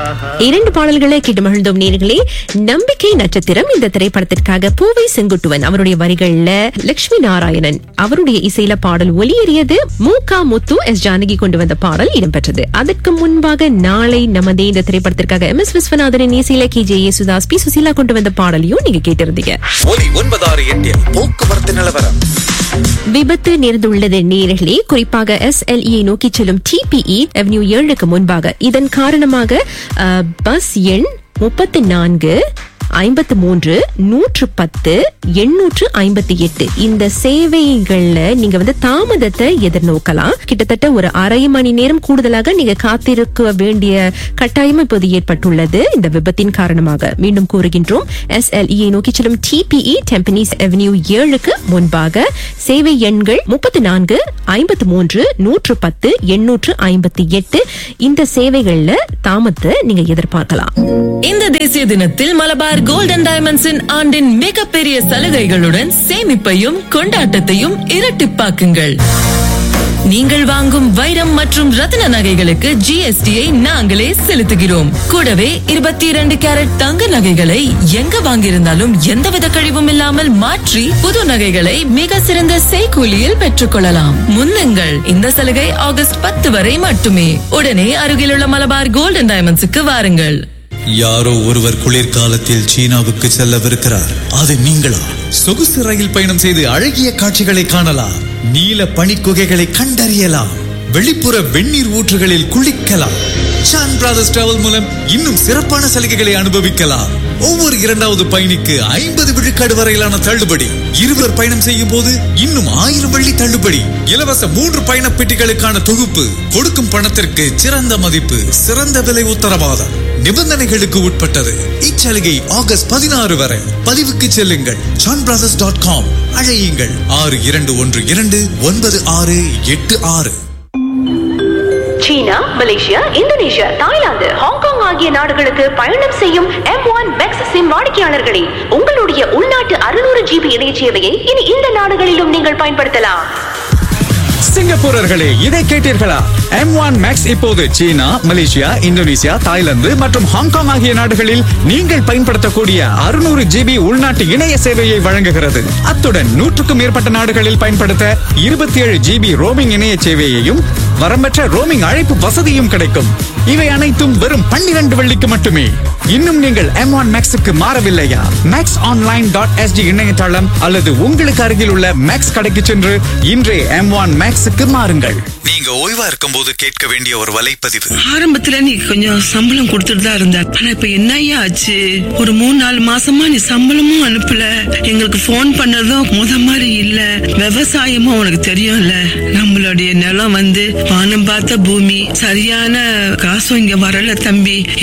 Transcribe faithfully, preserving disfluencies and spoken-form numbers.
இரண்டு பாடல்களை கேட்டு மகிழ்ந்தோம் நேர்களே. நம்பிக்கை நட்சத்திரம் இந்த திரைப்படத்திற்காக பூவை செங்குட்டுவன் அவருடைய வரிகள்ல லட்சுமி நாராயணன் அவருடைய இசையில பாடல் ஒலியேறியது. மூகா முத்து எஸ் ஜானகி கொண்டு வந்த பாடல் இடம்பெற்றது. அதற்கு முன்பாக நாளை நமதே இந்த திரைப்படத்திற்காக எம் எஸ் விஸ்வநாதனின் இசையில K J Yesudas B Susheela கொண்டு வந்த பாடலையும் நீங்க கேட்டிருந்தீங்க. போக்குவரத்து நிலவரம். விபத்து நேர்ந்துள்ளது நேர்களே. குறிப்பாக எஸ் எல் இ நோக்கி செல்லும் டி பி இ அவென்யூ ஏழுக்கு முன்பாக. இதன் காரணமாக அஹ், பஸ் எண் முப்பத்தி நான்கு ஐம்பத்து மூன்று நூற்று பத்து எண்ணூற்று ஐம்பத்தி எட்டு இந்த சேவைகள்ல நீங்க வந்து தாமதத்தை எதிர்நோக்கலாம். கிட்டத்தட்ட ஒரு அரை மணி நேரம் கூடுதலாக நீங்க காத்திருக்க வேண்டிய கட்டாயம் இப்போது ஏற்பட்டுள்ளது இந்த விபத்தின் காரணமாக. மீண்டும் கூறுகின்றோம், எஸ் எல் இ நோக்கி செல்லும் D B E Tampines avenue ஏழுக்கு முன்பாக சேவை எண்கள் முப்பத்தி நான்கு ஐம்பத்து மூன்று நூற்று பத்து எண்ணூற்று ஐம்பத்தி எட்டு இந்த சேவைகள்ல தாமதத்தை நீங்க எதிர்பார்க்கலாம். இந்த தேசிய தினத்தில் மலபார் கோல்டன் டைமண்ட்ஸின் ஆண்டின் மிகப்பெரிய சலுகைகளுடன் சேமிப்பையும் கொண்டாட்டத்தையும் இரட்டிப்பாக்குங்கள். நீங்கள் வாங்கும் வைரம் மற்றும் ரத்தின நகைகளுக்கு ஜி எஸ் டி ஐ நாங்களே செலுத்துகிறோம். கூடவே இருபத்தி இரண்டு கேரட் தங்க நகைகளை எங்க வாங்கியிருந்தாலும் எந்தவித கழிவும் இல்லாமல் மாற்றி புது நகைகளை மிக சிறந்த செய்கூலியில் பெற்றுக் கொள்ளலாம். முன்னுங்கள், இந்த சலுகை ஆகஸ்ட் பத்து வரை மட்டுமே. உடனே அருகிலுள்ள மலபார் கோல்டன் டைமண்ட்ஸுக்கு வாருங்கள். யாரோ ஒருவர் குளிர்காலத்தில் சீனாவுக்கு செல்லவிருக்கிறார். அது நீங்களா? சொகுசு ரயில் பயணம் செய்து அழகிய காட்சிகளை காணலாம். நீல பனிக்குகைகளை கண்டறியலாம். வெளிப்புற வெந்நீர் ஊற்றுகளில் குளிக்கலாம். சான் பிரதர்ஸ் டிராவல் மூலம் இன்னும் சிறப்பான சலுகைகளை அனுபவிக்கலாம். ஒவ்வொரு இரண்டாவது பயணிக்கு ஐம்பது விழுக்காடு வரையிலான தள்ளுபடி. இருவர் பயணம் செய்யும் போது இன்னும் ஆயிரம் வெள்ளி தள்ளுபடி. இலவச மூன்று பயண பெட்டிகளுக்கான தொகுப்பு. கொடுக்கும் பணத்திற்கு சிறந்த மதிப்பு, சிறந்த விலை உத்தரவாதம். நிபந்தனைகளுக்கு உட்பட்டது. இச்சலுகை ஆகஸ்ட் பதினாறு வரை. பதிவுக்கு செல்லுங்கள் சான் பிரதர்ஸ் டாட் காம். அழையுங்கள் ஆறு இரண்டு ஒன்று இரண்டு ஒன்பது ஆறு எட்டு ஆறு. சீனா, மலேசியா, இந்தோனேஷியா, தாய்லாந்து, ஹாங்காங் ஆகிய நாடுகளுக்கு பயணம் செய்யும் எம் ஒன் மேக்ஸ் சிம் வாடிக்கையாளர்களே, உங்களுடைய உள்நாட்டு அறுநூறு ஜிபி இணைய சேவையை இனி இந்த நாடுகளிலும் நீங்கள் பயன்படுத்தலாம். சிங்கப்பூரர்களே, இதை கேட்டீர்களா? எம் ஒன் மேக்ஸ் இப்போது சீனா, மலேசியா, இந்தோனேசியா, தாய்லாந்து மற்றும் ஹாங்காங் ஆகிய நாடுகளில் நீங்கள் பயன்படுத்தக்கூடிய அறுநூறு ஜிபி உள்நாட்டு இணைய சேவையை வழங்குகிறது. அத்துடன் நூற்றுக்கும் மேற்பட்ட நாடுகளில் பயன்படுத்த இருபத்தி ஏழு ஜிபி ரோமிங் இணைய சேவையையும் வரம்பற்ற ரோமிங் அழைப்பு வசதியும் கிடைக்கும். இவை அனைத்தும் வெறும் பன்னிரண்டு வெள்ளிக்கு மட்டுமே. இன்னும் நீங்கள் M one மேக்ஸுக்கு மாறவில்லையா? Maths online dot ST இணையதளம் அல்லது உங்களுக்கு அருகில் உள்ள மேக்ஸ் கடைக்கு சென்று இன்றே எம் ஒன் மேக்ஸுக்கு மாறுங்கள். நீங்க ஓய்வா இருக்கும் போது கேட்க வேண்டிய ஒரு வலைப்பதிவு. ஆரம்பத்துல நீ கொஞ்சம் சம்பளம் கொடுத்துட்டு தான் இருந்த, ஆனா இப்ப என்னையா ஆச்சு? ஒரு மூணு நாலு மாசமா நீ சம்பளமும் அனுப்பல. எங்களுக்கு போன் பண்ணதும் முத மாதிரி இல்ல. விவசாயமும் உனக்கு தெரியும்ல, நம்மளுடைய நிலம் வந்து வானம் பார்த்த பூமி. சரியான காசும் இங்க வரல தம்பி.